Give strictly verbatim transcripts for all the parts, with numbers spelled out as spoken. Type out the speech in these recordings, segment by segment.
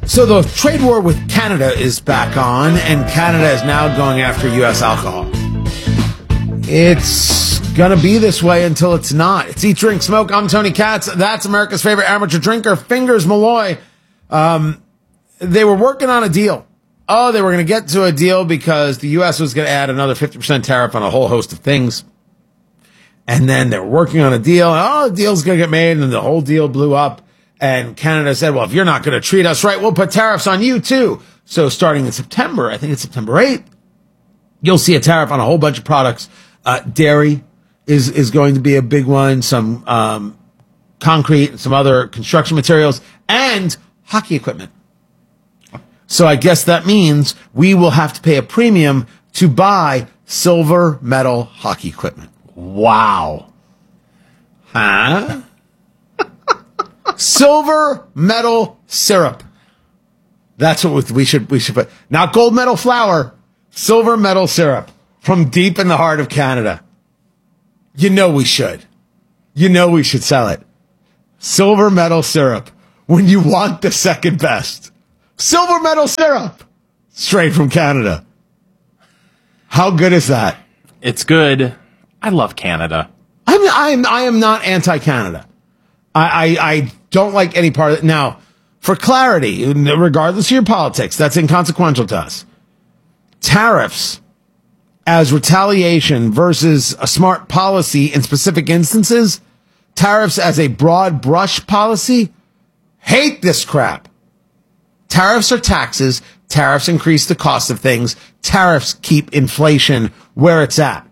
So the trade war with Canada is back on, and Canada is now going after U S alcohol. It's going to be this way until it's not. It's Eat, Drink, Smoke. I'm Tony Katz. That's America's favorite amateur drinker, Fingers Malloy. Um, they were working on a deal. Oh, they were going to get to a deal because the U S was going to add another fifty percent tariff on a whole host of things. And then they were working on a deal. Oh, the deal's going to get made, and then the whole deal blew up. And Canada said, well, if you're not going to treat us right, we'll put tariffs on you too. So starting in September, I think it's September eighth, you'll see a tariff on a whole bunch of products. Uh, dairy is, is going to be a big one, some um, concrete and some other construction materials, and hockey equipment. So I guess that means we will have to pay a premium to buy silver medal hockey equipment. Wow. Huh? Silver medal syrup. That's what we should we should put. Not gold medal flour, silver medal syrup from deep in the heart of Canada. You know we should. You know we should sell it. Silver medal syrup when you want the second best. Silver medal syrup straight from Canada. How good is that? It's good. I love Canada. I'm I'm I am not anti-Canada. I, I, I don't like any part of it. Now, for clarity, regardless of your politics, that's inconsequential to us. Tariffs as retaliation versus a smart policy in specific instances, tariffs as a broad brush policy, hate this crap. Tariffs are taxes. Tariffs increase the cost of things. Tariffs keep inflation where it's at.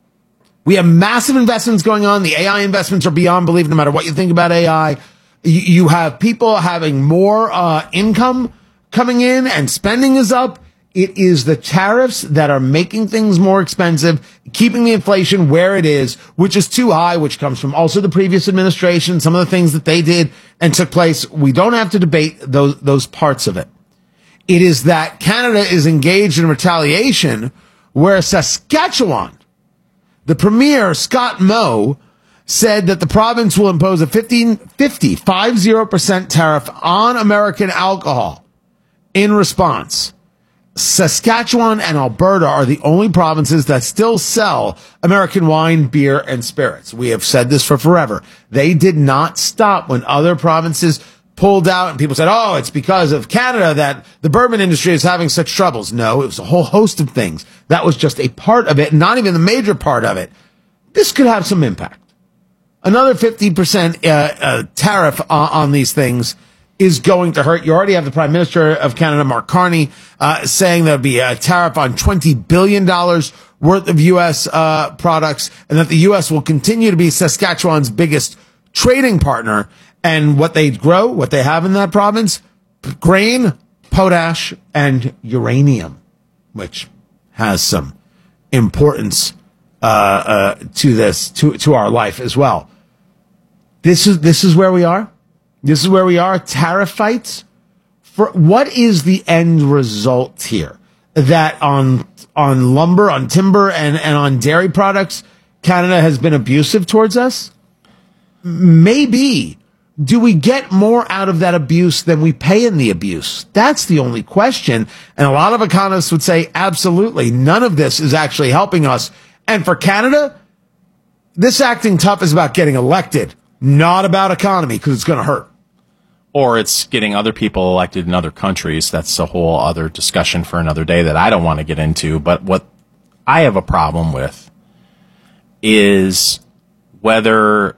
We have massive investments going on. The A I investments are beyond belief, no matter what you think about A I. You, you have people having more uh, income coming in and spending is up. It is the tariffs that are making things more expensive, keeping the inflation where it is, which is too high, which comes from also the previous administration, some of the things that they did and took place. We don't have to debate those, those parts of it. It is that Canada is engaged in retaliation where Saskatchewan, the premier, Scott Moe, said that the province will impose a fifteen, fifty, fifty percent tariff on American alcohol. In response, Saskatchewan and Alberta are the only provinces that still sell American wine, beer, and spirits. We have said this for forever. They did not stop when other provinces pulled out and people said, oh, it's because of Canada that the bourbon industry is having such troubles. No, it was a whole host of things. That was just a part of it, not even the major part of it. This could have some impact. Another fifty percent uh, uh, tariff on, on these things is going to hurt. You already have the Prime Minister of Canada, Mark Carney, uh, saying there'll be a tariff on twenty billion dollars worth of U S uh, products, and that the U S will continue to be Saskatchewan's biggest trading partner. And what they grow, what they have in that province, grain, potash, and uranium, which has some importance uh, uh, to this, to to our life as well. This is this is where we are. This is where we are. Tariff fights. For what is the end result here? That on on lumber, on timber, and and on dairy products, Canada has been abusive towards us. Maybe. Do we get more out of that abuse than we pay in the abuse? That's the only question. And a lot of economists would say, absolutely, none of this is actually helping us. And for Canada, this acting tough is about getting elected, not about economy, because it's going to hurt. Or it's getting other people elected in other countries. That's a whole other discussion for another day that I don't want to get into. But what I have a problem with is whether...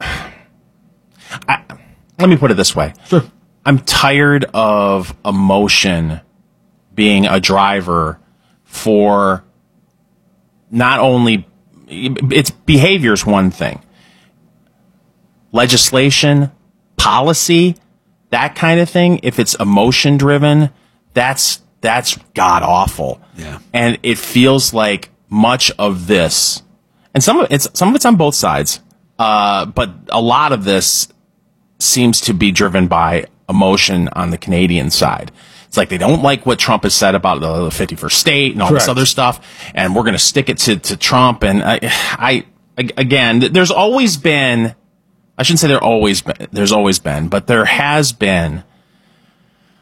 I, let me put it this way. Sure. I'm tired of emotion being a driver for not only its behavior is one thing. Legislation, policy, that kind of thing, if it's emotion driven, that's that's god awful. Yeah. And it feels like much of this, and some of it's some of it's on both sides, uh, but a lot of this seems to be driven by emotion on the Canadian side. It's like they don't like what Trump has said about the fifty-first state and all Correct. this other stuff, and we're going to stick it to, to Trump. And I, I, again, there's always been, I shouldn't say there always been, there's always been, but there has been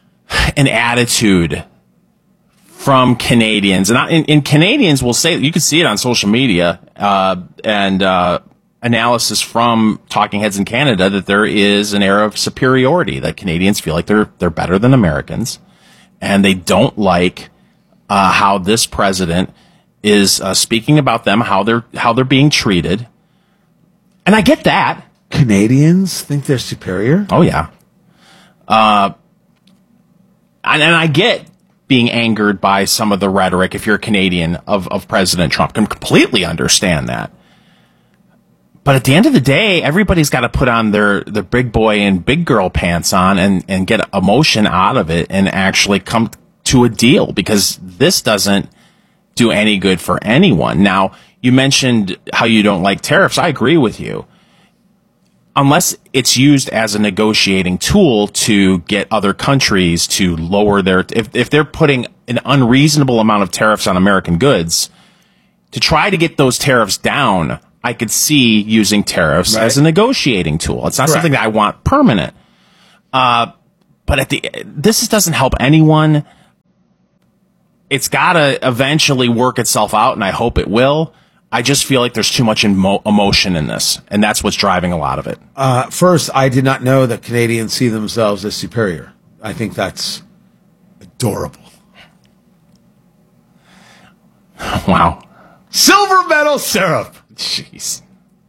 an attitude from Canadians, and, I, and, and Canadians will say, you can see it on social media, uh, and, uh, analysis from talking heads in Canada, that there is an air of superiority, that Canadians feel like they're, they're better than Americans, and they don't like, uh, how this president is, uh, speaking about them, how they're, how they're being treated. And I get that. Canadians think they're superior? Oh, yeah. Uh, and, and I get being angered by some of the rhetoric, if you're a Canadian, of, of President Trump. Can completely understand that. But at the end of the day, everybody's got to put on their, their big boy and big girl pants on and, and get emotion out of it and actually come to a deal, because this doesn't do any good for anyone. Now, you mentioned how you don't like tariffs. I agree with you. Unless it's used as a negotiating tool to get other countries to lower their, if, if they're putting an unreasonable amount of tariffs on American goods, to try to get those tariffs down, I could see using tariffs right. as a negotiating tool. It's not Correct. something that I want permanent. Uh, but at the, this doesn't help anyone. It's got to eventually work itself out, and I hope it will. I just feel like there's too much emo- emotion in this, and that's what's driving a lot of it. Uh, first, I did not know that Canadians see themselves as superior. I think that's adorable. Wow. Silver medal syrup. Jeez.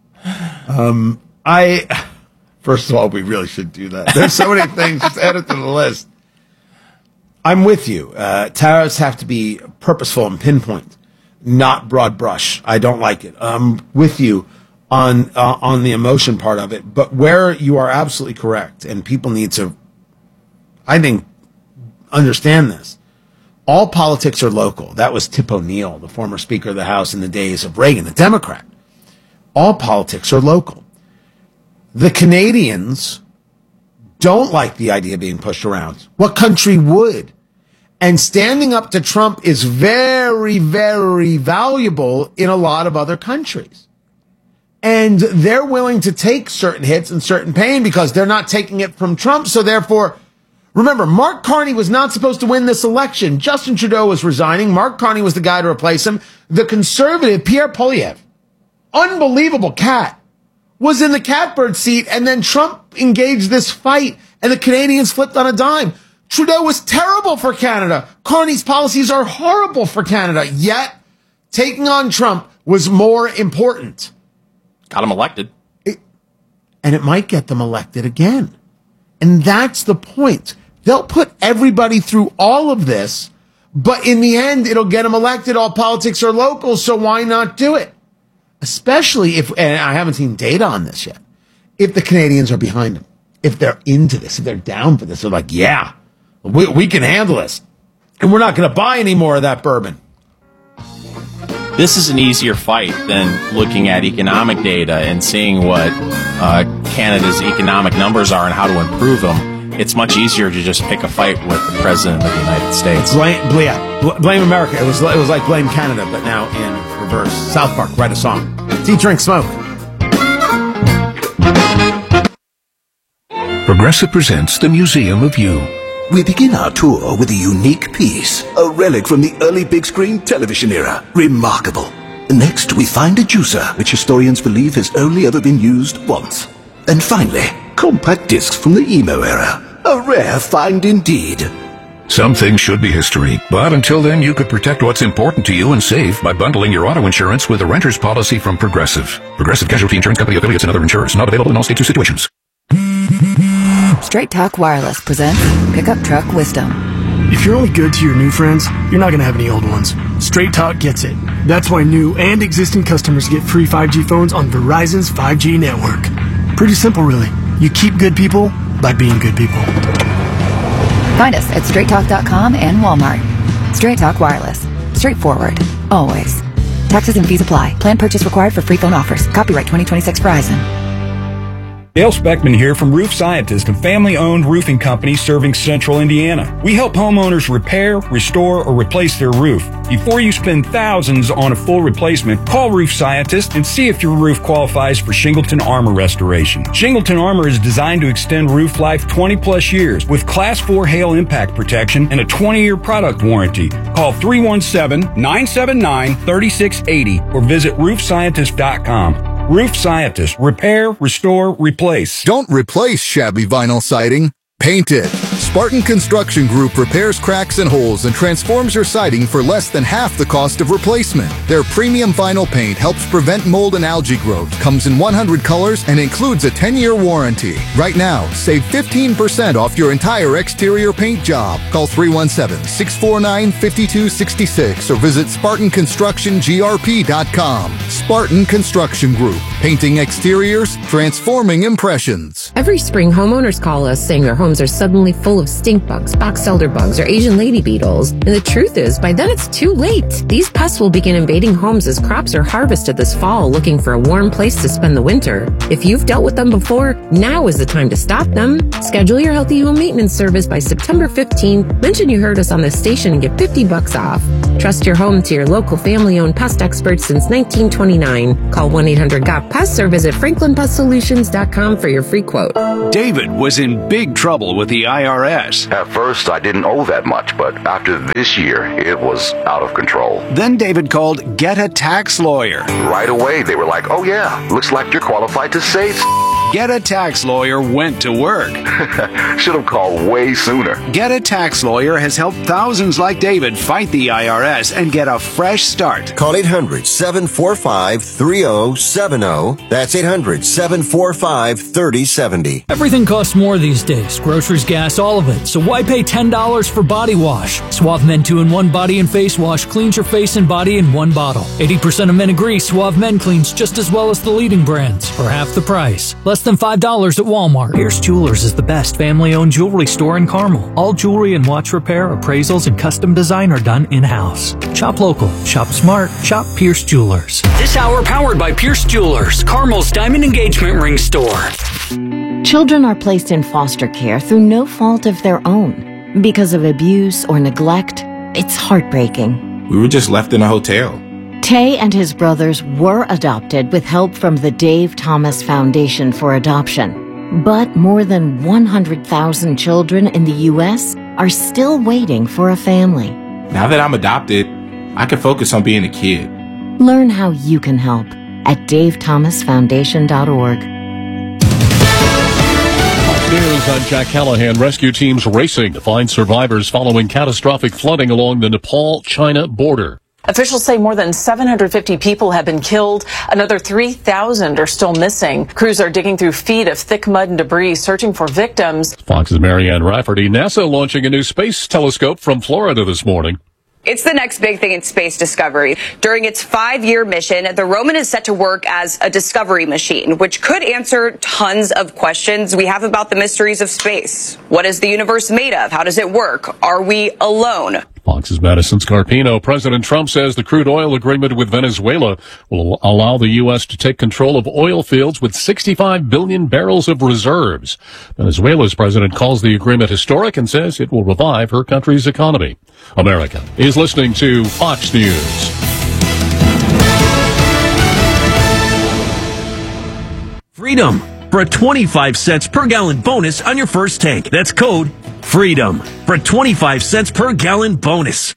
Um, I, first of all, we really should do that. There's so many things. Just add it to the list. I'm with you. Uh, tariffs have to be purposeful and pinpoint, not broad brush. I don't like it. I'm with you on uh, on the emotion part of it, but where you are absolutely correct, and people need to, I think, understand this. All politics are local. That was Tip O'Neill, the former Speaker of the House in the days of Reagan, a Democrat. All politics are local. The Canadians don't like the idea of being pushed around. What country would? And standing up to Trump is very, very valuable in a lot of other countries. And they're willing to take certain hits and certain pain because they're not taking it from Trump. So therefore, remember, Mark Carney was not supposed to win this election. Justin Trudeau was resigning. Mark Carney was the guy to replace him. The conservative, Pierre Poilievre, unbelievable cat, was in the catbird seat, and then Trump engaged this fight, and the Canadians flipped on a dime. Trudeau was terrible for Canada. Carney's policies are horrible for Canada. Yet, taking on Trump was more important. Got him elected. It, and it might get them elected again. And that's the point. They'll put everybody through all of this, but in the end, it'll get them elected. All politics are local, so why not do it? Especially if, and I haven't seen data on this yet, if the Canadians are behind them, if they're into this, if they're down for this, they're like, yeah, we, we can handle this. And we're not going to buy any more of that bourbon. This is an easier fight than looking at economic data and seeing what uh, Canada's economic numbers are and how to improve them. It's much easier to just pick a fight with the President of the United States. Blame, blame, blame America. It was, it was like blame Canada, but now in reverse. South Park, write a song. Eat, drink, smoke. Progressive presents the Museum of You. We begin our tour with a unique piece, a relic from the early big screen television era. Remarkable. Next, we find a juicer, which historians believe has only ever been used once. And finally, compact discs from the emo era. A rare find indeed. Some things should be history, but until then you could protect what's important to you and save by bundling your auto insurance with a renter's policy from Progressive. Progressive Casualty Insurance Company affiliates and other insurers. Not available in all states or situations. Straight Talk Wireless presents Pickup Truck Wisdom. If you're only good to your new friends, you're not going to have any old ones. Straight Talk gets it. That's why new and existing customers get free five G phones on Verizon's five G network. Pretty simple, really. You keep good people by being good people. Find us at straight talk dot com and Walmart. Straight Talk Wireless. Straightforward. Always. Taxes and fees apply. Plan purchase required for free phone offers. Copyright twenty twenty-six Verizon. Dale Speckman here from Roof Scientist, a family-owned roofing company serving central Indiana. We help homeowners repair, restore, or replace their roof. Before you spend thousands on a full replacement, call Roof Scientist and see if your roof qualifies for Shingleton Armor restoration. Shingleton Armor is designed to extend roof life twenty plus years with Class four hail impact protection and a twenty-year product warranty. Call three one seven, nine seven nine, three six eight zero or visit roof scientist dot com. Roof Scientist. Repair, restore, replace. Don't replace shabby vinyl siding. Paint it. Spartan Construction Group repairs cracks and holes and transforms your siding for less than half the cost of replacement. Their premium vinyl paint helps prevent mold and algae growth, comes in one hundred colors, and includes a ten-year warranty. Right now, save fifteen percent off your entire exterior paint job. Call three one seven, six four nine, five two six six or visit Spartan Construction G R P dot com. Spartan Construction Group. Painting exteriors, transforming impressions. Every spring, homeowners call us saying their homes are suddenly full of stink bugs, box elder bugs, or Asian lady beetles. And the truth is, by then it's too late. These pests will begin invading homes as crops are harvested this fall, looking for a warm place to spend the winter. If you've dealt with them before, now is the time to stop them. Schedule your healthy home maintenance service by September fifteenth. Mention you heard us on this station and get fifty bucks off. Trust your home to your local family-owned pest experts since nineteen twenty-nine. Call one eight hundred G O T Pests or visit franklin pest solutions dot com for your free quote. David was in big trouble with the I R S. At first, I didn't owe that much, but after this year, it was out of control. Then David called Get a Tax Lawyer. Right away, they were like, oh yeah, looks like you're qualified to say Get a Tax Lawyer went to work. Should have called way sooner. Get a Tax Lawyer has helped thousands like David fight the I R S and get a fresh start. Call eight hundred, seven four five, three zero seven zero. That's eight hundred, seven four five, three zero seven zero. Everything costs more these days. Groceries, gas, all of it. So why pay ten dollars for body wash? Suave Men two in one Body and Face Wash cleans your face and body in one bottle. eighty percent of men agree Suave Men cleans just as well as the leading brands for half the price. Less than five dollars at Walmart. Pierce Jewelers is the best family-owned jewelry store in Carmel. All jewelry and watch repair, appraisals, and custom design are done in-house. Shop local, shop smart, shop Pierce Jewelers. This hour powered by Pierce Jewelers, Carmel's diamond engagement ring store. Children are placed in foster care through no fault of their own. Because of abuse or neglect, it's heartbreaking. We were just left in a hotel. Tay and his brothers were adopted with help from the Dave Thomas Foundation for Adoption. But more than one hundred thousand children in the U S are still waiting for a family. Now that I'm adopted, I can focus on being a kid. Learn how you can help at dave thomas foundation dot org. News, I'm Jack Callahan. Rescue teams racing to find survivors following catastrophic flooding along the Nepal-China border. Officials say more than seven hundred fifty people have been killed. Another three thousand are still missing. Crews are digging through feet of thick mud and debris, searching for victims. Fox's Marianne Rafferty. NASA launching a new space telescope from Florida this morning. It's the next big thing in space discovery. During its five-year mission, the Roman is set to work as a discovery machine, which could answer tons of questions we have about the mysteries of space. What is the universe made of? How does it work? Are we alone? Fox's Madison Scarpino. President Trump says the crude oil agreement with Venezuela will allow the U S to take control of oil fields with sixty-five billion barrels of reserves. Venezuela's president calls the agreement historic and says it will revive her country's economy. America is listening to Fox News. Freedom for a twenty-five cents per gallon bonus on your first tank. That's code FREEDOM for a twenty-five cents per gallon bonus.